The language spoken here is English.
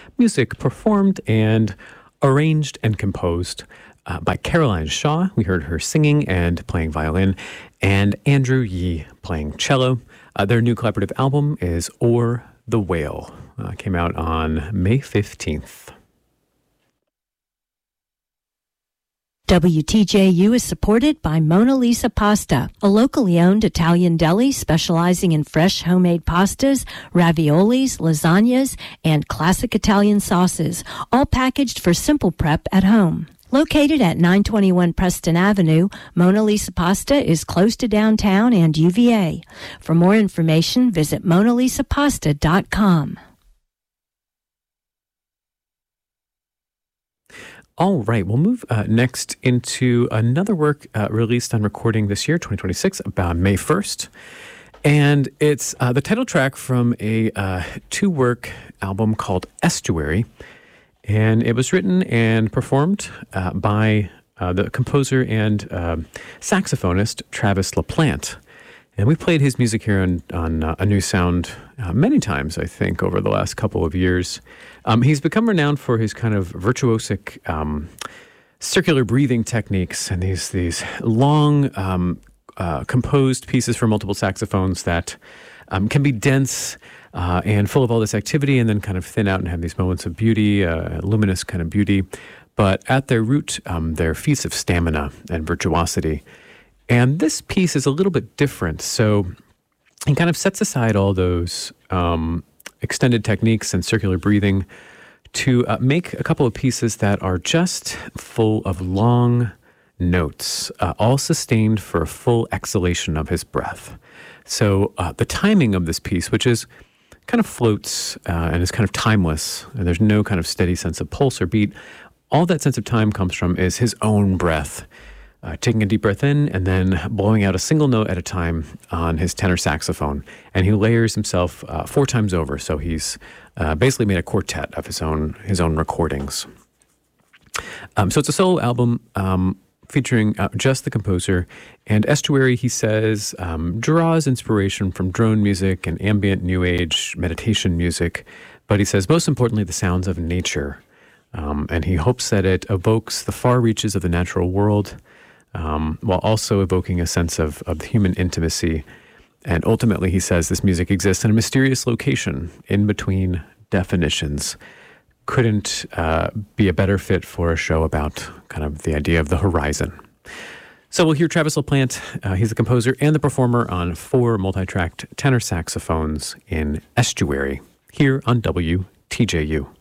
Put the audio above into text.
Music performed and arranged and composed by Caroline Shaw. We heard her singing and playing violin, and Andrew Yee playing cello. Their new collaborative album is Or the Whale. Came out on May 15th. WTJU is supported by Mona Lisa Pasta, a locally owned Italian deli specializing in fresh homemade pastas, raviolis, lasagnas, and classic Italian sauces, all packaged for simple prep at home. Located at 921 Preston Avenue, Mona Lisa Pasta is close to downtown and UVA. For more information, visit monalisapasta.com. All right, we'll move next into another work released on recording this year, 2026, about May 1st. And it's the title track from a two-work album called Estuary. And it was written and performed by the composer and saxophonist Travis LaPlante. And we played his music here on A New Sound many times, I think, over the last couple of years. He's become renowned for his kind of virtuosic circular breathing techniques and these long composed pieces for multiple saxophones that can be dense and full of all this activity and then kind of thin out and have these moments of beauty, luminous kind of beauty. But at their root, they're feats of stamina and virtuosity. And this piece is a little bit different. So he kind of sets aside all those extended techniques and circular breathing to make a couple of pieces that are just full of long notes, all sustained for a full exhalation of his breath. So the timing of this piece, which is kind of floats and is kind of timeless, and there's no kind of steady sense of pulse or beat, all that sense of time comes from is his own breath. Taking a deep breath in and then blowing out a single note at a time on his tenor saxophone. And he layers himself 4 times over. So he's basically made a quartet of his own recordings. So it's a solo album featuring just the composer. And Estuary, he says, draws inspiration from drone music and ambient new age meditation music. But he says, most importantly, the sounds of nature. And he hopes that it evokes the far reaches of the natural world, while also evoking a sense of human intimacy. And ultimately, he says, this music exists in a mysterious location in between definitions. Couldn't be a better fit for a show about kind of the idea of the horizon. So we'll hear Travis LaPlante. He's the composer and the performer on 4 multi-tracked tenor saxophones in Estuary here on WTJU.